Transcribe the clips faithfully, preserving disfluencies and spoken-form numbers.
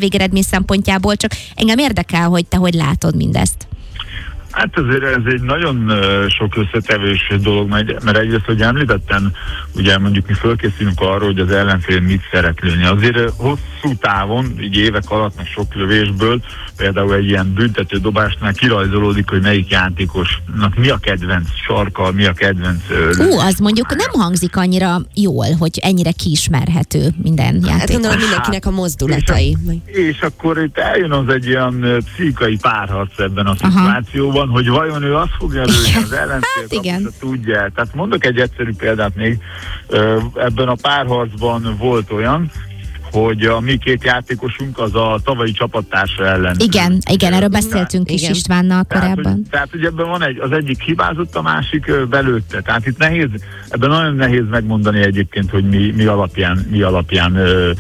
végeredmény szempontjából, csak engem érdekel, hogy te hogy látod mindezt. Hát azért ez egy nagyon sok összetevős dolog, mert egyrészt, hogy említettem, ugye mondjuk mi fölkészülünk arra, hogy az ellenfél mit szeret lőni. Azért hosszú távon, így évek alatt, meg sok lövésből, például egy ilyen büntető dobásnál kirajzolódik, hogy melyik játékosnak mi a kedvenc sarka, mi a kedvenc... Ú, az mondjuk nem hangzik annyira jól, hogy ennyire kiismerhető minden játékos. Hát gondolom mindenkinek a mozdulatai. És, a, és akkor itt eljön az egy ilyen pszichai párharc ebben a szituációban, hogy vajon ő azt fogja lőni, az ellenfél hát, tudja. Tehát mondok egy egyszerű példát még, ebben a párharcban volt olyan, hogy a mi két játékosunk az a tavalyi csapattársa ellen. Igen, igen, erről beszéltünk is Istvánnal korábban. Tehát, hogy, tehát, hogy ebben van egy, az egyik hibázott, a másik belőtte. Tehát itt nehéz, ebben nagyon nehéz megmondani egyébként, hogy mi, mi alapján, mi alapján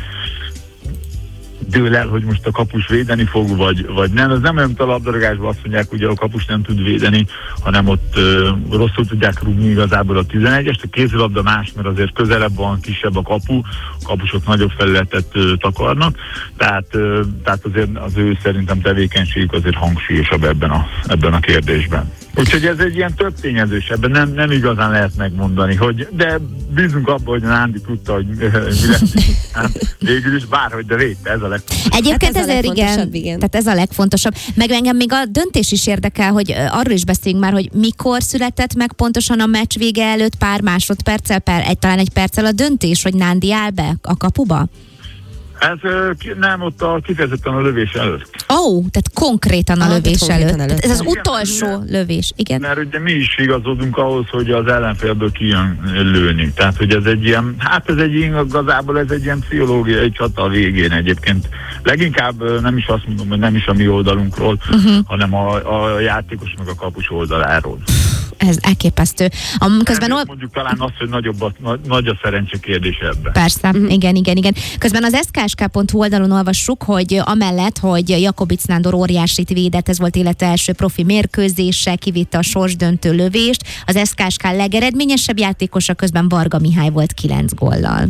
dől el, hogy most a kapus védeni fog, vagy, vagy nem. Ez nem olyan, mint a labdarúgásban azt mondják, hogy a kapus nem tud védeni, hanem ott uh, rosszul tudják rúgni igazából a tizenegyest. A kézilabda más, mert azért közelebb van, kisebb a kapu, a kapusok nagyobb felületet uh, takarnak, tehát, uh, tehát azért az ő szerintem tevékenységük azért hangsúlyosabb ebben a, ebben a kérdésben. Úgyhogy ez egy ilyen több tényezős, ebben nem, nem igazán lehet megmondani, hogy, de bízunk abban, hogy a Nándi tudta, hogy mi lesz. Hát, végül is bárhogy, de védte, ez a legfontosabb. Egyébként hát ez ezért igen, igen, tehát ez a legfontosabb. Meg engem még a döntés is érdekel, hogy arról is beszéljünk már, hogy mikor született meg pontosan a meccs vége előtt pár másodperccel, per, egy, talán egy perccel a döntés, hogy Nándi áll be a kapuba? Ez nem, ott a, kifejezetten a lövés előtt. Ó, oh, tehát konkrétan a ah, lövés előtt. előtt. Ez az igen, utolsó igen. lövés, igen. Mert ugye mi is igazodunk ahhoz, hogy az ellenfélből kijön lőni. Tehát, hogy ez egy ilyen, hát ez egy ilyen, igazából ez egy ilyen pszichológiai csata a végén egyébként. Leginkább nem is azt mondom, hogy nem is a mi oldalunkról, uh-huh. hanem a, a játékos meg a kapus oldaláról. Ez elképesztő. A, közben ol... mondjuk talán az, hogy nagyobb a, nagy, nagy a szerencse kérdés ebben. Persze, uh-huh. igen, igen, igen. Közben az es ká es ká pont hu oldalon olvassuk, hogy amellett, hogy Jakobics Nándor óriásit védett, ez volt élete első profi mérkőzése, kivitte a sorsdöntő lövést, az es ká es ká legeredményesebb játékosa, közben Varga Mihály volt kilenc góllal.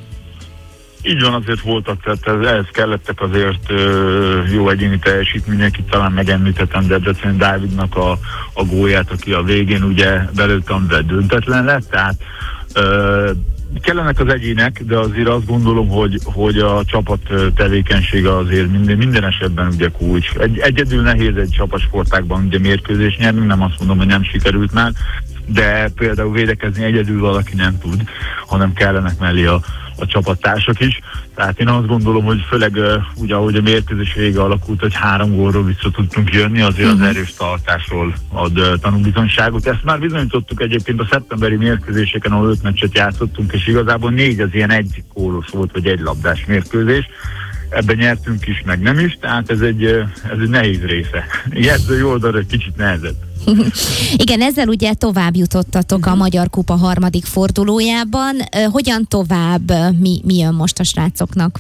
Így van, azért voltak, tehát ehhez kellettek azért ö, jó egyéni teljesítmények, itt talán megemlítettem Debrecen Dávidnak a, a gólját, aki a végén ugye belőtte, amivel döntetlen lett, tehát ö, kellenek az egyének, de azért azt gondolom, hogy, hogy a csapat tevékenysége azért minden, minden esetben ugye kulcs. Egy, egyedül nehéz egy csapatsportákban ugye mérkőzés nyerni, nem azt mondom, hogy nem sikerült már, de például védekezni egyedül valaki nem tud, hanem kellenek mellé a a csapattársak is. Tehát én azt gondolom, hogy főleg uh, ugye ahogy a mérkőzés vége alakult, hogy három gólról vissza tudtunk jönni, azért uh-huh. az erős tartásról ad uh, tanúbizonyságot. Ezt már bizonyítottuk egyébként a szeptemberi mérkőzéseken, ahol öt meccset játszottunk, és igazából négy az ilyen egy gólos volt, vagy egy labdás mérkőzés. Ebben nyertünk is, meg nem is, tehát ez egy, ez egy nehéz része. Jegyzői oldalra egy kicsit nehezebb. Igen, ezzel ugye tovább jutottatok a Magyar Kupa harmadik fordulójában. Hogyan tovább? Mi, mi jön most a srácoknak?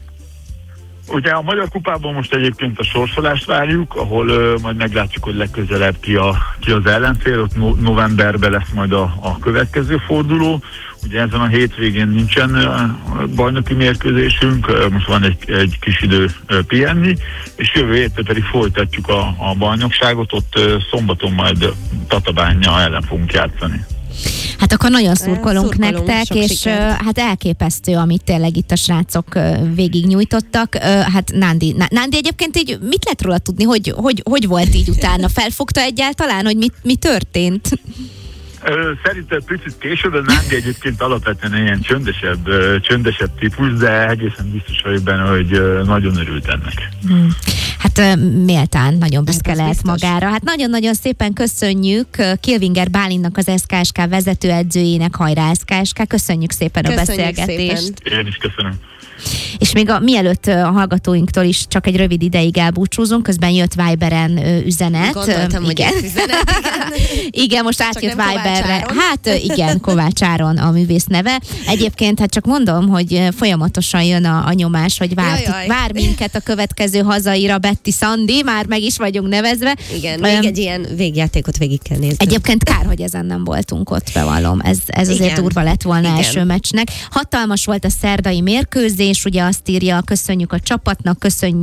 Ugye a Magyar Kupában most egyébként a sorsolást várjuk, ahol uh, majd meglátjuk, hogy legközelebb ki, a, ki az ellenfél, ott no, novemberben lesz majd a, a következő forduló. Ugye ezen a hétvégén nincsen uh, bajnoki mérkőzésünk, uh, most van egy, egy kis idő uh, pihenni, és jövő héten pedig folytatjuk a, a bajnokságot, ott uh, szombaton majd Tatabánya ellen fogunk játszani. Hát akkor nagyon szurkolunk, szurkolunk nektek, és sikert. Hát elképesztő, amit tényleg itt a srácok végig nyújtottak. Hát Nándi, Nándi egyébként így mit lehet róla tudni, hogy, hogy, hogy volt így utána? Felfogta egyáltalán, hogy mi, mi történt? Szerintem picit később, de Nándi egyébként alapvetően ilyen csöndesebb, csöndesebb típus, de egészen biztos vagyok benne, hogy nagyon örült ennek. Hmm. Hát méltán, nagyon büszke hát lehet biztos. magára. Hát nagyon-nagyon szépen köszönjük Kilvinger Bálintnak, az es ká es ká vezetőedzőjének, hajrá es ká es ká, köszönjük szépen köszönjük a beszélgetést. Szépen. Én is köszönöm. És még a, mielőtt a hallgatóinktól is csak egy rövid ideig elbúcsúzunk, közben jött Viberen üzenet. Gondoltam, hogy igen. üzenet, igen. Igen, most átjött Viberre. Kovács Hát igen, Kovács Áron a művész neve. Egyébként hát csak mondom, hogy folyamatosan jön a, a nyomás, hogy vár, Jaj, vár minket a következő hazaira Betty Szandi, már meg is vagyunk nevezve. Igen, még um, egy ilyen végjátékot végig kell nézni. Egyébként kár, hogy ezen nem voltunk ott, bevallom. Ez, ez azért igen. durva lett volna Igen. első meccsnek. Hatalmas volt a szerdai mérkőzés, ugye azt írja, köszönjük a csapatnak, köszönjük